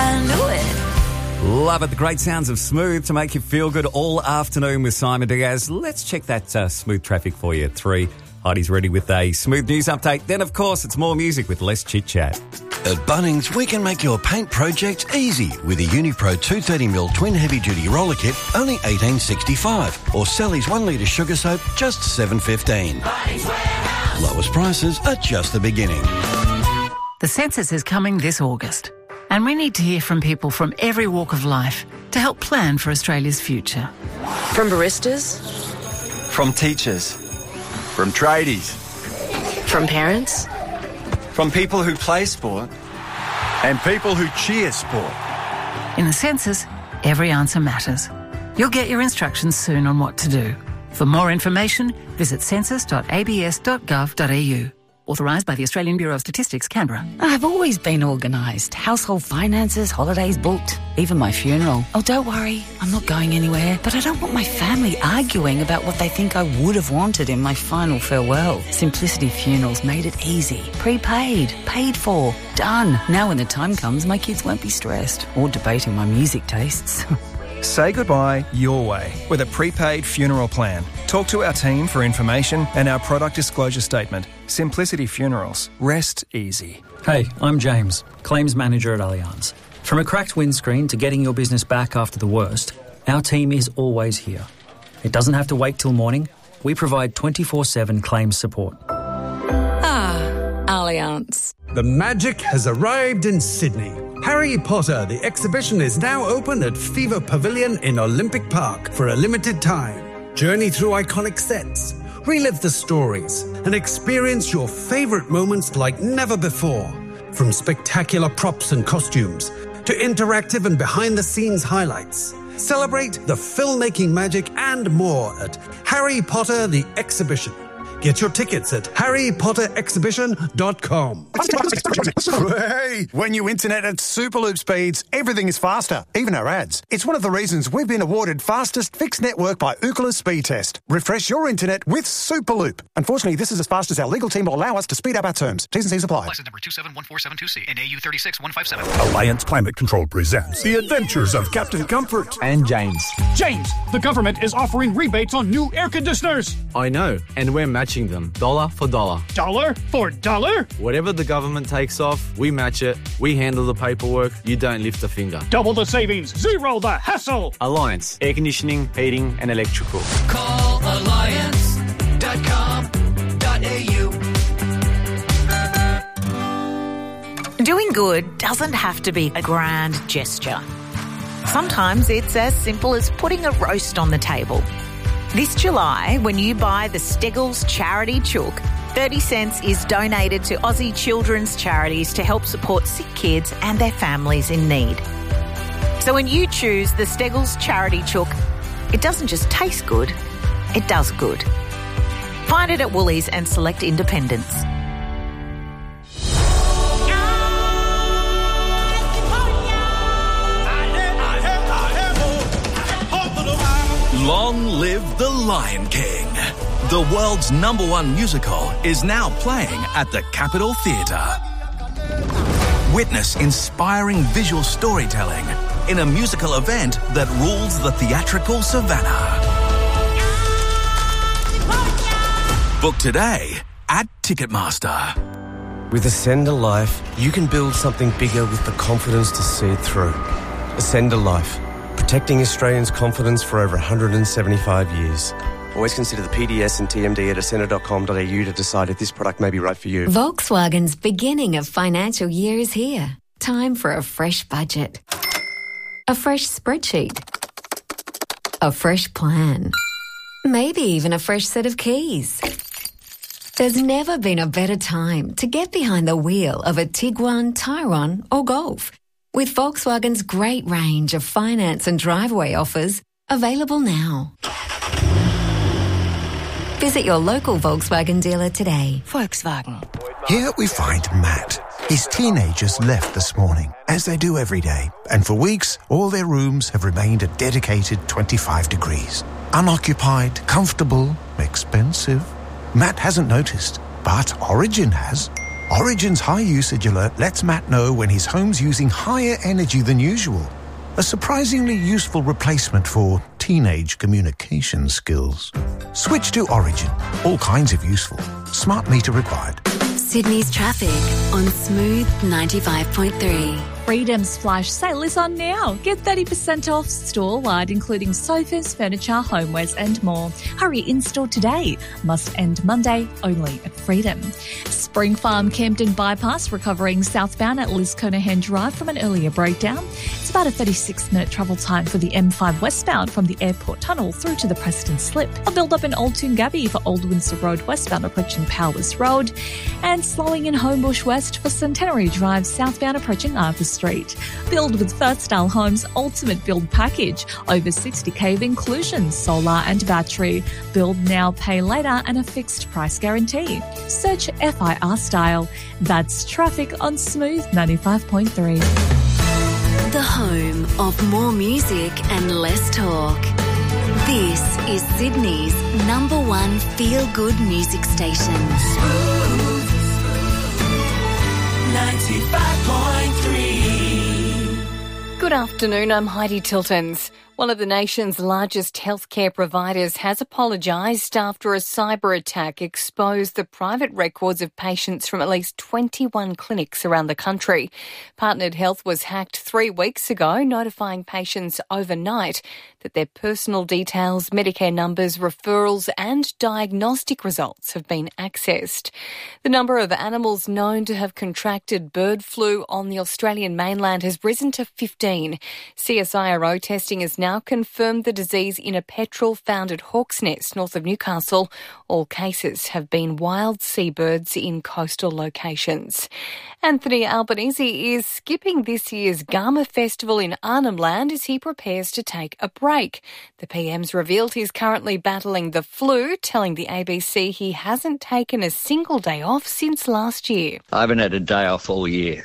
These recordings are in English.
I knew it. Love it. The great sounds of Smooth to make you feel good all afternoon with Simon Diaz. Let's check that smooth traffic for you at 3. Heidi's ready with a Smooth news update. Then, of course, it's more music with less chit-chat. At Bunnings, we can make your paint project easy with a Unipro 230ml twin heavy-duty roller kit, only $18.65, or Sally's 1 litre sugar soap, just $7.15. Bunnings Warehouse. Lowest prices are just the beginning. The census is coming this August, and we need to hear from people from every walk of life to help plan for Australia's future. From baristas, from teachers, from tradies, from parents, from people who play sport, and people who cheer sport. In the census, every answer matters. You'll get your instructions soon on what to do. For more information, visit census.abs.gov.au. Authorised by the Australian Bureau of Statistics, Canberra. I've always been organised. Household finances, holidays booked, even my funeral. Oh, don't worry, I'm not going anywhere. But I don't want my family arguing about what they think I would have wanted in my final farewell. Simplicity Funerals made it easy. Prepaid, paid for, done. Now when the time comes, my kids won't be stressed or debating my music tastes. Say goodbye your way with a prepaid funeral plan. Talk to our team for information and our product disclosure statement. Simplicity Funerals. Rest easy. Hey, I'm James, Claims Manager at Allianz. From a cracked windscreen to getting your business back after the worst, our team is always here. It doesn't have to wait till morning. We provide 24/7 claims support. Allianz. The magic has arrived in Sydney. Harry Potter, the exhibition, is now open at Fever Pavilion in Olympic Park for a limited time. Journey through iconic sets, relive the stories, and experience your favourite moments like never before. From spectacular props and costumes to interactive and behind-the-scenes highlights. Celebrate the filmmaking magic and more at Harry Potter the Exhibition. Get your tickets at harrypotterexhibition.com. Hey, when you internet at Superloop speeds, everything is faster, even our ads. It's one of the reasons we've been awarded fastest fixed network by Ookla Speed Test. Refresh your internet with Superloop. Unfortunately, this is as fast as our legal team will allow us to speed up our terms. T's and C's apply. License number 271472C and AU 36157. Alliance Climate Control presents The Adventures of Captain Comfort and James. James, the government is offering rebates on new air conditioners. I know, and we're matching them dollar for dollar. Dollar for dollar? Whatever the government takes off, we match it. We handle the paperwork. You don't lift a finger. Double the savings, zero the hassle. Alliance, air conditioning, heating and electrical. Call alliance.com.au. Doing good doesn't have to be a grand gesture. Sometimes it's as simple as putting a roast on the table. This July, when you buy the Steggles Charity Chook, 30 cents is donated to Aussie children's charities to help support sick kids and their families in need. So when you choose the Steggles Charity Chook, it doesn't just taste good, it does good. Find it at Woolies and select independents. Long live the Lion King. The world's #1 musical is now playing at the Capitol Theatre. Witness inspiring visual storytelling in a musical event that rules the theatrical savannah. Book today at Ticketmaster. With Ascender Life, you can build something bigger with the confidence to see it through. Ascender Life. Protecting Australians' confidence for over 175 years. Always consider the PDS and TMD at ascender.com.au to decide if this product may be right for you. Volkswagen's beginning of financial year is here. Time for a fresh budget. A fresh spreadsheet. A fresh plan. Maybe even a fresh set of keys. There's never been a better time to get behind the wheel of a Tiguan, Tyrone or Golf. With Volkswagen's great range of finance and driveway offers available now. Visit your local Volkswagen dealer today. Volkswagen. Here we find Matt. His teenagers left this morning, as they do every day, and for weeks, all their rooms have remained a dedicated 25 degrees. Unoccupied, comfortable, expensive. Matt hasn't noticed, but Origin has. Origin's high usage alert lets Matt know when his home's using higher energy than usual. A surprisingly useful replacement for teenage communication skills. Switch to Origin. All kinds of useful. Smart meter required. Sydney's traffic on Smooth 95.3. Freedom's flash sale is on now. Get 30% off store-wide, including sofas, furniture, homewares and more. Hurry in-store today. Must end Monday, only at Freedom. Spring Farm Campden Bypass recovering southbound at Liz Kernahan Drive from an earlier breakdown. It's about a 36-minute travel time for the M5 westbound from the Airport Tunnel through to the Preston Slip. A build-up in Old Toongabbie for Old Windsor Road westbound approaching Powers Road. And slowing in Homebush West for Centenary Drive southbound approaching Arthur Street. Build with First Style Homes Ultimate Build Package. Over 60k of inclusions, solar and battery. Build now, pay later and a fixed price guarantee. Search FIR Style. That's traffic on Smooth 95.3. The home of more music and less talk. This is Sydney's #1 feel-good music station. Smooth 95.3. Good afternoon, I'm Heidi Tiltons. One of the nation's largest healthcare providers has apologised after a cyber attack exposed the private records of patients from at least 21 clinics around the country. Partnered Health was hacked 3 weeks ago, notifying patients overnight that their personal details, Medicare numbers, referrals and diagnostic results have been accessed. The number of animals known to have contracted bird flu on the Australian mainland has risen to 15. CSIRO testing is now confirmed the disease in a petrel found at Hawk's Nest, north of Newcastle. All cases have been wild seabirds in coastal locations. Anthony Albanese is skipping this year's Garma Festival in Arnhem Land as he prepares to take a break. The PM's revealed he's currently battling the flu, telling the ABC he hasn't taken a single day off since last year. I haven't had a day off all year.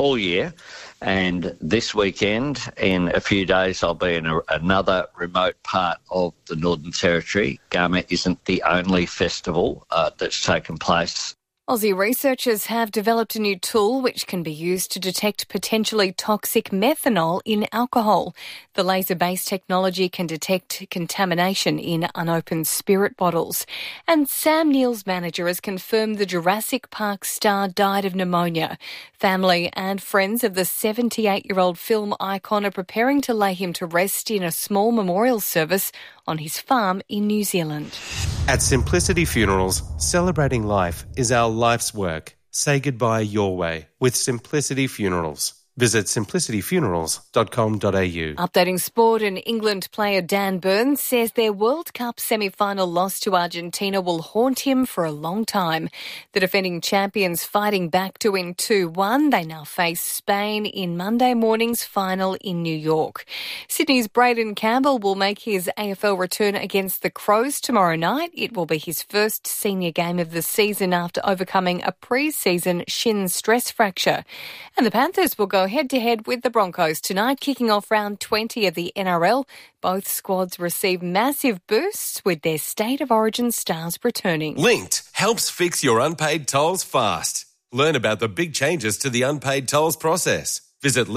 And this weekend, in a few days, I'll be in another remote part of the Northern Territory. Garma isn't the only festival that's taken place. Aussie researchers have developed a new tool which can be used to detect potentially toxic methanol in alcohol. The laser-based technology can detect contamination in unopened spirit bottles. And Sam Neill's manager has confirmed the Jurassic Park star died of pneumonia. Family and friends of the 78-year-old film icon are preparing to lay him to rest in a small memorial service on his farm in New Zealand. At Simplicity Funerals, celebrating life is our life's work. Say goodbye your way with Simplicity Funerals. Visit simplicityfunerals.com.au. Updating sport, and England player Dan Burns says their World Cup semi-final loss to Argentina will haunt him for a long time. The defending champions fighting back to win 2-1. They now face Spain in Monday morning's final in New York. Sydney's Braden Campbell will make his AFL return against the Crows tomorrow night. It will be his first senior game of the season after overcoming a pre-season shin stress fracture. And the Panthers will go head-to-head with the Broncos tonight, kicking off round 20 of the NRL. Both squads receive massive boosts with their State of Origin stars returning. Linked helps fix your unpaid tolls fast. Learn about the big changes to the unpaid tolls process. Visit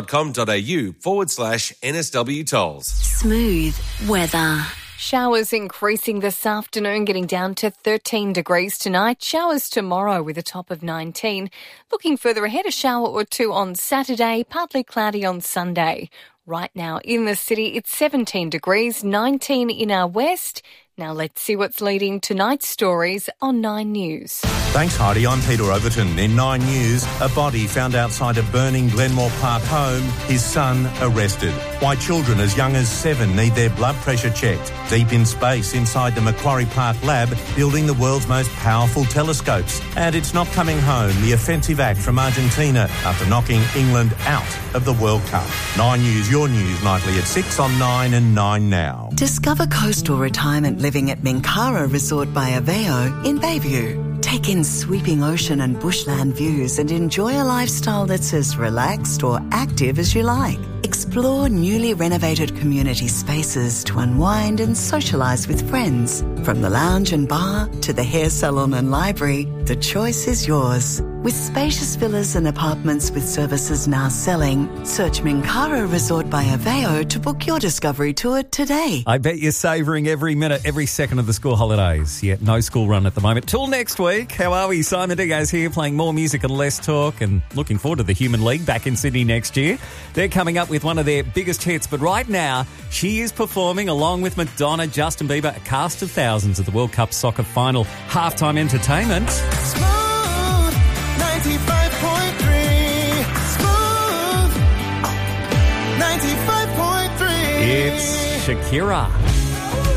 linked.com.au/NSW tolls. Smooth weather. Showers increasing this afternoon, getting down to 13 degrees tonight. Showers tomorrow with a top of 19. Looking further ahead, a shower or two on Saturday, partly cloudy on Sunday. Right now in the city, it's 17 degrees, 19 in our west. Now let's see what's leading tonight's stories on 9 News. Thanks, Heidi. I'm Peter Overton. In 9 News, a body found outside a burning Glenmore Park home, his son arrested. Why children as young as 7 need their blood pressure checked. Deep in space inside the Macquarie Park lab, building the world's most powerful telescopes. And it's not coming home, the offensive act from Argentina after knocking England out of the World Cup. 9 News, your news nightly at 6 on 9 and 9 now. Discover coastal retirement living at Minkara Resort by Aveo in Bayview. Take in sweeping ocean and bushland views and enjoy a lifestyle that's as relaxed or active as you like. Explore newly renovated community spaces to unwind and socialise with friends. From the lounge and bar to the hair salon and library, the choice is yours. With spacious villas and apartments with services now selling, search Minkara Resort by Aveo to book your discovery tour today. I bet you're savouring every minute, every second of the school holidays. Yet no school run at the moment. Till next week, how are we? Simon Diaz here, playing more music and less talk, and looking forward to the Human League back in Sydney next year. They're coming up with one of their biggest hits, but right now she is performing along with Madonna, Justin Bieber, a cast of thousands at the World Cup Soccer Final halftime entertainment. 95.3 Smooth 95.3. It's Shakira.